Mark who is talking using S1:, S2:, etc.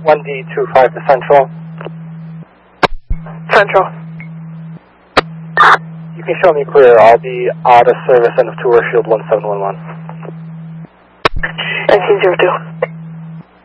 S1: 1D25 to Central.
S2: Central.
S1: You can show me clear. I'll be out of service end of tour, shield 1711.
S2: 1902.